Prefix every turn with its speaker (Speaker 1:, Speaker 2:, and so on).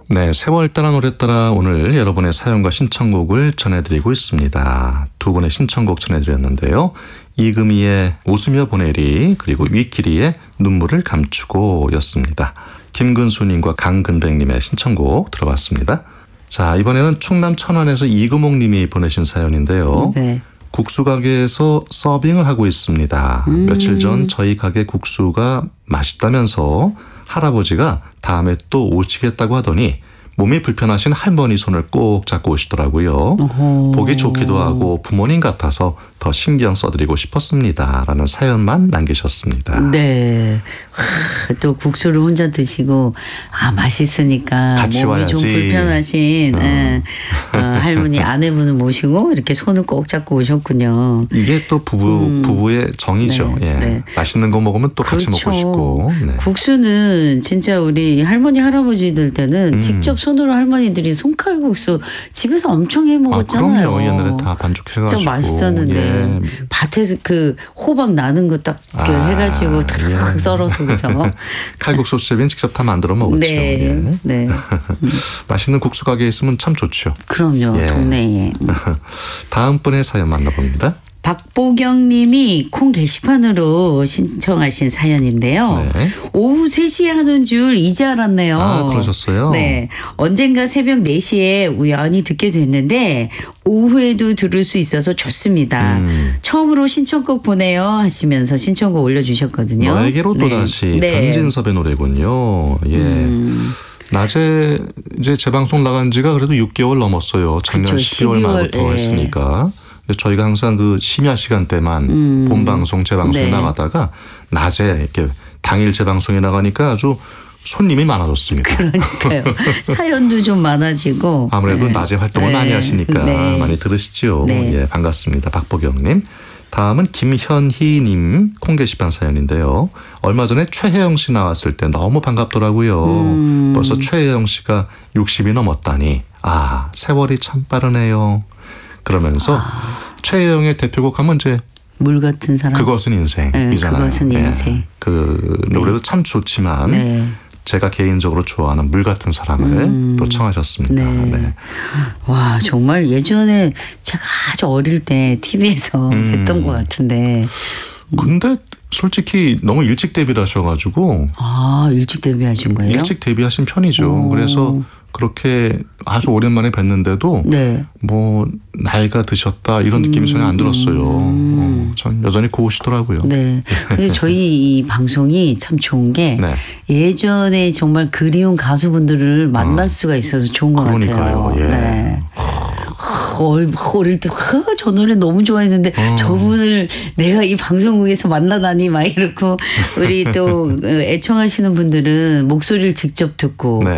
Speaker 1: 네, 세월 따라 노래 따라 오늘 여러분의 사연과 신청곡을 전해드리고 있습니다. 두 분의 신청곡 전해드렸는데요. 이금희의 웃으며 보내리 그리고 위키리의 눈물을 감추고 였습니다. 김근수님과 강근백님의 신청곡 들어봤습니다. 자, 이번에는 충남 천안에서 이금옥님이 보내신 사연인데요.
Speaker 2: 네.
Speaker 1: 국수 가게에서 서빙을 하고 있습니다. 며칠 전 저희 가게 국수가 맛있다면서 할아버지가 다음에 또 오시겠다고 하더니 몸이 불편하신 할머니 손을 꼭 잡고 오시더라고요.
Speaker 2: 어허.
Speaker 1: 보기 좋기도 하고 부모님 같아서 더 신경 써드리고 싶었습니다. 라는 사연만 남기셨습니다.
Speaker 2: 네. 또 국수를 혼자 드시고 맛있으니까
Speaker 1: 같이
Speaker 2: 몸이
Speaker 1: 와야지.
Speaker 2: 좀 불편하신 할머니 아내분을 모시고 이렇게 손을 꼭 잡고 오셨군요.
Speaker 1: 이게 또 부부의 정이죠.
Speaker 2: 네,
Speaker 1: 예.
Speaker 2: 네.
Speaker 1: 맛있는 거 먹으면 또 같이
Speaker 2: 그렇죠.
Speaker 1: 먹고 싶고. 네.
Speaker 2: 국수는 진짜 우리 할머니 할아버지들 때는 직접 손으로 할머니들이 손칼국수 집에서 엄청 해 먹었잖아요.
Speaker 1: 그럼요. 옛날에 다 반죽해가지고.
Speaker 2: 진짜 맛있었는데
Speaker 1: 예.
Speaker 2: 밭에서 그 호박 나는 거 딱 해가지고 탁탁 썰어서 그죠?
Speaker 1: 칼국수 집엔 직접 다 만들어 먹었죠.
Speaker 2: 네,
Speaker 1: 예.
Speaker 2: 네.
Speaker 1: 맛있는 국수 가게에 있으면 참 좋죠.
Speaker 2: 그럼요.
Speaker 1: 예.
Speaker 2: 동네에.
Speaker 1: 다음 분의 사연 만나봅니다.
Speaker 2: 박보경 님이 콩 게시판으로 신청하신 사연인데요.
Speaker 1: 네.
Speaker 2: 오후 3시에 하는 줄 이제 알았네요.
Speaker 1: 그러셨어요?
Speaker 2: 네. 언젠가 새벽 4시에 우연히 듣게 됐는데 오후에도 들을 수 있어서 좋습니다. 처음으로 신청곡 보내요 하시면서 신청곡 올려주셨거든요.
Speaker 1: 너에게로 또다시
Speaker 2: 네.
Speaker 1: 변진섭의 노래군요. 예. 낮에 이제 재방송 나간 지가 그래도 6개월 넘었어요. 작년
Speaker 2: 그쵸,
Speaker 1: 12월 말부터
Speaker 2: 예. 했으니까.
Speaker 1: 저희가 항상 그 심야 시간대만 본방송 재방송에
Speaker 2: 네.
Speaker 1: 나가다가 낮에 이렇게 당일 재방송에 나가니까 아주 손님이 많아졌습니다.
Speaker 2: 그러니까요. 사연도 좀 많아지고.
Speaker 1: 아무래도
Speaker 2: 네.
Speaker 1: 낮에 활동을 많이 하시니까
Speaker 2: 네.
Speaker 1: 많이 들으시죠.
Speaker 2: 네.
Speaker 1: 예, 반갑습니다. 박보경님. 다음은 김현희님 콩 게시판 사연인데요. 얼마 전에 최혜영 씨 나왔을 때 너무 반갑더라고요. 벌써 최혜영 씨가 60이 넘었다니 세월이 참 빠르네요. 그러면서 최혜영의 대표곡 하면 이제
Speaker 2: 물 같은 사람.
Speaker 1: 그것은 인생이잖아요.
Speaker 2: 네, 그것은 인생.
Speaker 1: 그 노래도 참 좋지만
Speaker 2: 네.
Speaker 1: 제가 개인적으로 좋아하는 물 같은 사랑을 또 청하셨습니다.
Speaker 2: 네.
Speaker 1: 네.
Speaker 2: 와, 정말 예전에 제가 아주 어릴 때 TV에서 했던 것 같은데.
Speaker 1: 근데 솔직히 너무 일찍 데뷔를 하셔가지고
Speaker 2: 일찍 데뷔하신 거예요?
Speaker 1: 일찍 데뷔하신 편이죠. 그래서 그렇게 아주 오랜만에 뵀는데도
Speaker 2: 네.
Speaker 1: 뭐 나이가 드셨다 이런 느낌이 전혀 안 들었어요. 전 여전히 고우시더라고요.
Speaker 2: 네. 근데 저희 이 방송이 참 좋은 게
Speaker 1: 네.
Speaker 2: 예전에 정말 그리운 가수분들을 만날 수가 있어서 좋은 것
Speaker 1: 그러니까요.
Speaker 2: 같아요.
Speaker 1: 예.
Speaker 2: 네. 어릴 때 저 노래 너무 좋아했는데 저분을 내가 이 방송국에서 만나다니 막 이렇고 우리 또 애청하시는 분들은 목소리를 직접 듣고
Speaker 1: 네.